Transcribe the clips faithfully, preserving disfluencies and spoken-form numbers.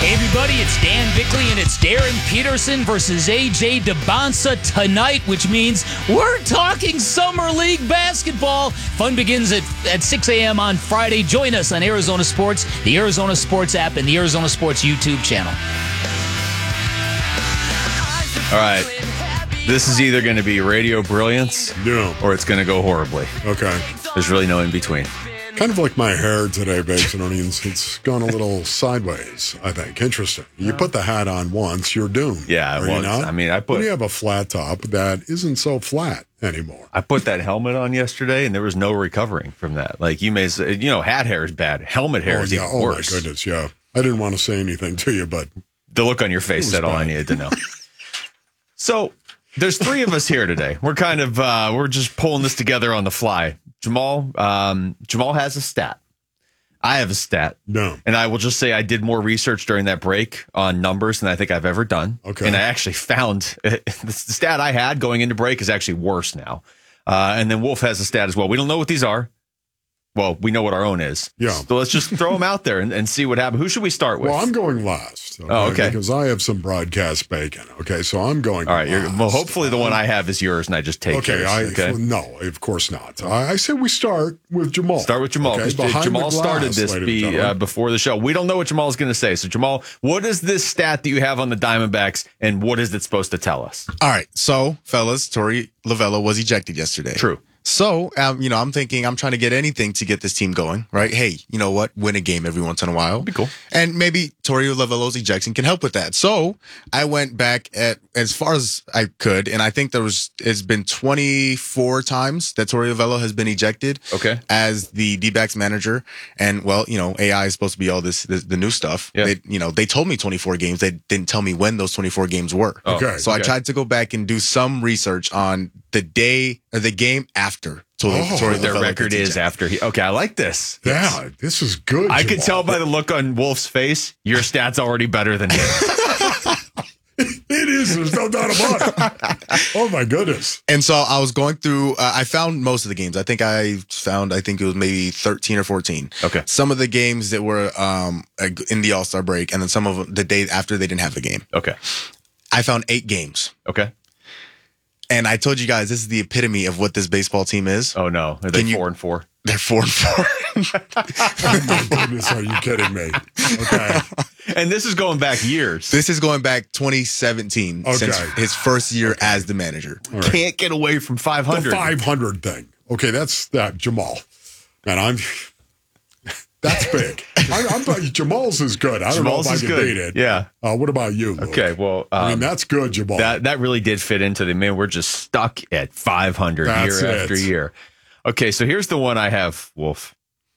Hey everybody, it's Dan Bickley and it's Darren Peterson versus A J DeBonsa tonight, which means we're talking Summer League basketball. Fun begins at, at six a.m. on Friday. Join us on Arizona Sports, the Arizona Sports app, and the Arizona Sports YouTube channel. All right. This is either going to be radio brilliance No. or it's going to go horribly. Okay. There's really no in between. Kind of like my hair today, Bakes and Onions. It's gone a little sideways, I think. Interesting. You put the hat on once, you're doomed. Yeah, Are well, you not? I mean, I put When you have a flat top that isn't so flat anymore. I put that helmet on yesterday, and there was no recovering from that. Like you may say, you know, hat hair is bad. Helmet hair Oh, is yeah. even Oh, worse. my goodness. Yeah. I didn't want to say anything to you, but The look on your face was said all I bad. needed to know. So there's three of us here today. We're kind of uh, we're just pulling this together on the fly. Jamal, um, Jamal has a stat. I have a stat. no. And I will just say I did more research during that break on numbers than I think I've ever done. Okay. And I actually found the stat I had going into break is actually worse now. Uh, and then Wolf has a stat as well. We don't know what these are. Well, we know what our own is. Yeah. So let's just throw them out there and, and see what happens. Who should we start with? Well, I'm going last. Oh, okay. Because I have some broadcast bacon. Okay. So I'm going All right. You're, last. well, hopefully the one I have is yours and I just take Okay, yours. I okay. no, of course not. I, I say we start with Jamal. Start with Jamal Okay, because behind Jamal the glass, started this ladies and be, gentlemen. uh, before the show. We don't know what Jamal is going to say. So, Jamal, what is this stat that you have on the Diamondbacks and what is it supposed to tell us? All right. So, fellas, Torey Lovullo was ejected yesterday. True. So, um, you know, I'm thinking I'm trying to get anything to get this team going, right? Hey, you know what? Win a game every once in a while. Be cool. And maybe Torey Lovullo's ejection can help with that. So I went back at as far as I could, and I think there was it's been twenty-four times that Torey Lovullo has been ejected. Okay. As the D-backs manager, and well, you know, A I is supposed to be all this, this the new stuff. Yeah. They, you know, they told me twenty-four games. They didn't tell me when those twenty-four games were. Oh, Okay. So I okay. tried to go back and do some research on the day or the game after Torey, Oh, Torey what Their Lovullo record gets is ejected. after he. Okay, I like this. Yeah, this is good. I could Jamal. tell by the look on Wolf's face, your stat's already better than his. It is. There's no doubt about it. Oh my goodness. And so I was going through. Uh, I found most of the games. I think I found. I think it was maybe thirteen or fourteen. Okay. Some of the games that were um in the All Star break, and then some of them the day after they didn't have the game. Okay. I found eight games, Okay. and I told you guys this is the epitome of what this baseball team is. Oh, no. Are they Can you- four and four? They're four and four. Oh my goodness. Are you kidding me? Okay. And this is going back years. This is going back twenty seventeen, Okay. since his first year as the manager. All right. Can't get away from five The hundred. five hundred thing. Okay, that's that Jamal. And I'm. That's big. I, I'm Jamal's is good. I don't Jamal's know if is I can good. beat it. Yeah. Uh, what about you, Luke? Okay, well, um, I mean, that's good, Jamal. That that really did fit into the man. We're just stuck at five hundred That's year it. after year. Okay, so here's the one I have, Wolf.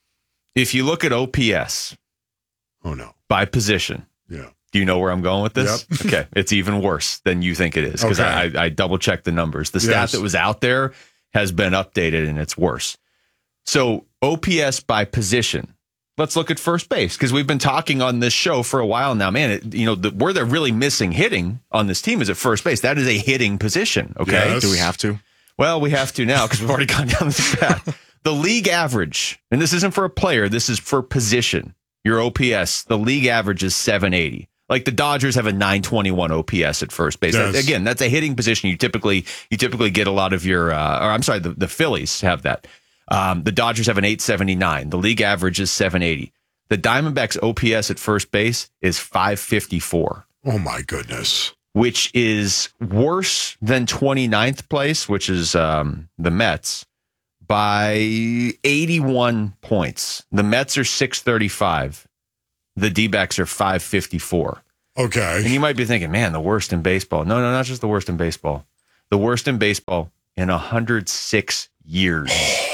If you look at O P S oh no. by position, Yeah. do you know where I'm going with this? Yep. Okay, it's even worse than you think it is because Okay. I, I double checked the numbers. The stat Yes. that was out there has been updated and it's worse. So O P S by position. Let's look at first base because we've been talking on this show for a while now. Man, it, you know, the, where they're really missing hitting on this team is at first base. That is a hitting position. Okay. Yes. Do we have to? Well, we have to now because we've already gone down this path. The league average, and this isn't for a player, this is for position. Your O P S, the league average is seven eighty. Like the Dodgers have a nine twenty-one O P S at first base. Yes. That- again, that's a hitting position. You typically you typically get a lot of your, uh, or I'm sorry, the, the Phillies have that. Um, the Dodgers have an eight seventy-nine. The league average is seven eighty. The Diamondbacks O P S at first base is five fifty-four. Oh my goodness. Which is worse than twenty-ninth place, which is um, the Mets, by eighty-one points. The Mets are six thirty-five. The D-backs are five fifty-four. And Okay. you might be thinking, man, the worst in baseball. No, no, not just the worst in baseball. The worst in baseball in one hundred six years.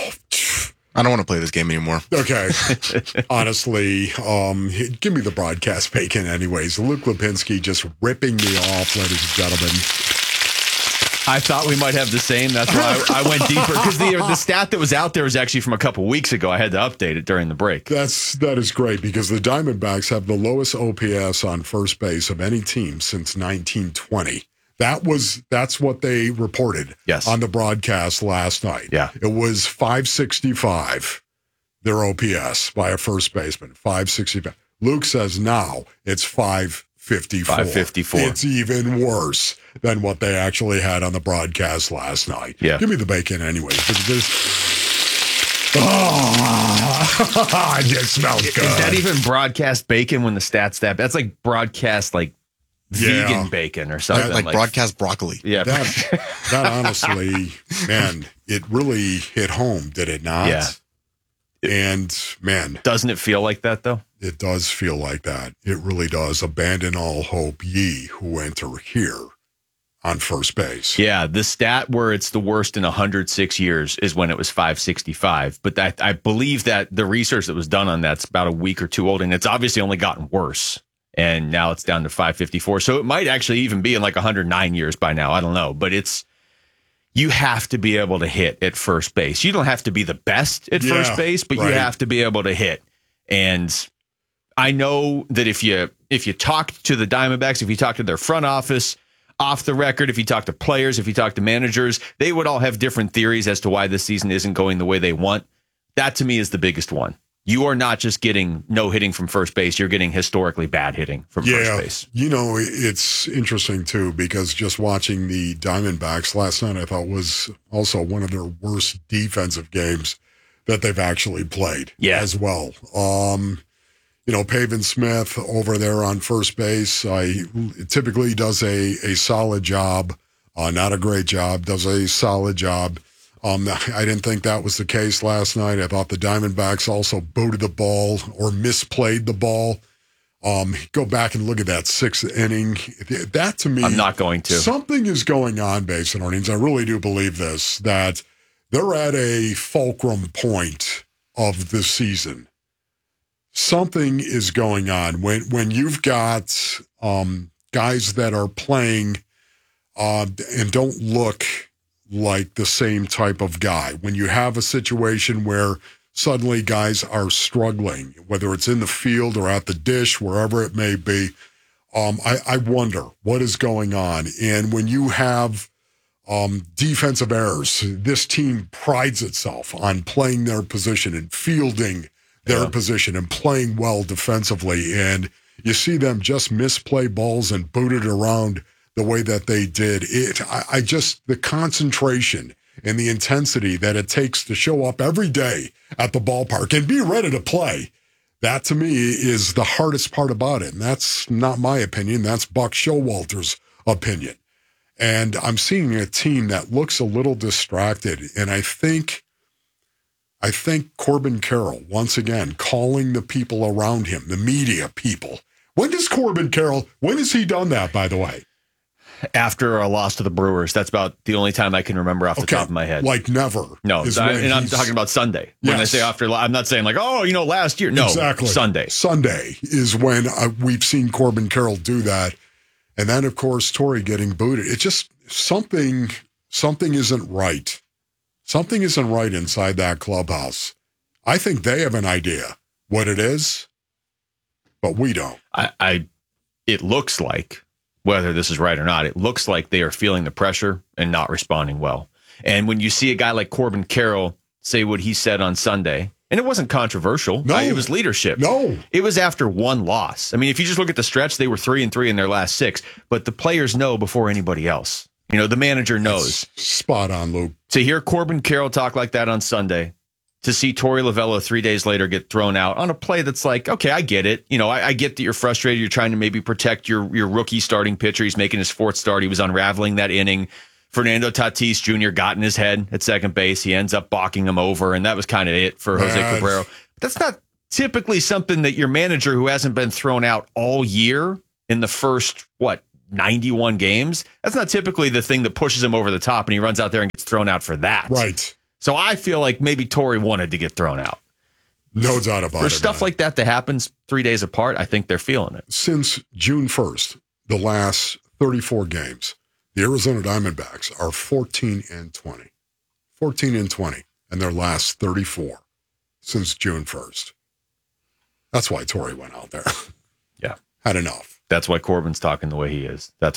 I don't want to play this game anymore. Okay. Honestly, um, give me the broadcast bacon anyways. Luke Lipinski just ripping me off, ladies and gentlemen. I thought we might have the same. That's why I, I went deeper because the the stat that was out there was actually from a couple weeks ago. I had to update it during the break. That's that is great because the Diamondbacks have the lowest O P S on first base of any team since nineteen twenty. That was that's what they reported Yes. on the broadcast last night. Yeah. It was five sixty-five, their O P S by a first baseman, five sixty-five. Luke says now it's five fifty-four. five fifty-four. It's even worse than what they actually had on the broadcast last night. Yeah. Give me the bacon anyway. Because there's... Oh, it just smells good. Is that even broadcast bacon when the stats that? That's like broadcast like Yeah. vegan bacon or something. like, broadcast broccoli. Yeah. That, that honestly, man, it really hit home, did it not? Yeah. And man, Doesn't it feel like that though? it does feel like that. It really does. Abandon all hope, ye who enter here on first base. Yeah, the stat where it's the worst in one hundred six years is when it was five sixty-five. But that, I believe that the research that was done on that's about a week or two old, and it's obviously only gotten worse. And now it's down to five fifty-four. So it might actually even be in like one hundred nine years by now. I don't know. But it's, you have to be able to hit at first base. You don't have to be the best at Yeah, first base, but right. you have to be able to hit. And I know that if you if you talk to the Diamondbacks, if you talk to their front office off the record, if you talk to players, if you talk to managers, they would all have different theories as to why this season isn't going the way they want. That to me is the biggest one. You are not just getting no hitting from first base. You're getting historically bad hitting from Yeah, first base. you know, it's interesting too, because just watching the Diamondbacks last night, I thought was also one of their worst defensive games that they've actually played Yeah. as well. Um, you know, Pavin Smith over there on first base, uh, he typically does a, a solid job, uh, not a great job, does a solid job. Um, I didn't think that was the case last night. I thought the Diamondbacks also booted the ball or misplayed the ball. Um, go back and look at that sixth inning. That to me, I'm not going to. Something is going on, Base and Earnings. I really do believe this, that they're at a fulcrum point of the season. Something is going on when when you've got um, guys that are playing uh, and don't look like the same type of guy. When you have a situation where suddenly guys are struggling, whether it's in the field or at the dish, wherever it may be, um, I, I wonder what is going on. And when you have um, defensive errors, this team prides itself on playing their position and fielding their Yeah. position and playing well defensively. And you see them just misplay balls and boot it around the way that they did. It, I, I just, the concentration and the intensity that it takes to show up every day at the ballpark and be ready to play, that to me is the hardest part about it. And that's not my opinion. That's Buck Showalter's opinion. And I'm seeing a team that looks a little distracted. And I think, I think Corbin Carroll, once again, calling the people around him, the media people. When does Corbin Carroll, when has he done that, by the way? After a loss to the Brewers, that's about the only time I can remember off the Okay, top of my head. Like never. No, is I- when and I'm he's- talking about Sunday. When I Yes. say after, I'm not saying like, oh, you know, last year. No, exactly. Sunday. Sunday is when uh, we've seen Corbin Carroll do that. And then, of course, Torrey getting booted. It's just something, something isn't right. Something isn't right inside that clubhouse. I think they have an idea what it is, but we don't. I, I, it looks like, whether this is right or not, it looks like they are feeling the pressure and not responding well. And when you see a guy like Corbin Carroll say what he said on Sunday, and it wasn't controversial, No. right? It was leadership. No. It was after one loss. I mean, if you just look at the stretch, they were three and three in their last six, but the players know before anybody else. You know, the manager knows. Spot on, Luke. To hear Corbin Carroll talk like that on Sunday, to see Torrey Lovello three days later get thrown out on a play that's like, okay, I get it. You know, I, I get that you're frustrated. You're trying to maybe protect your your rookie starting pitcher. He's making his fourth start. He was unraveling that inning. Fernando Tatis Junior got in his head at second base. He ends up balking him over, and that was kind of it for Jose Yes. Cabrera. But that's not typically something that your manager, who hasn't been thrown out all year in the first, what, ninety-one games, that's not typically the thing that pushes him over the top, and he runs out there and gets thrown out for that. Right. So I feel like maybe Torrey wanted to get thrown out. No doubt about For it. stuff man. like that that happens three days apart, I think they're feeling it. Since June first, the last thirty-four games, the Arizona Diamondbacks are fourteen and twenty. fourteen and twenty in their last thirty-four since June first. That's why Torrey went out there. Yeah. Had enough. That's why Corbin's talking the way he is. That's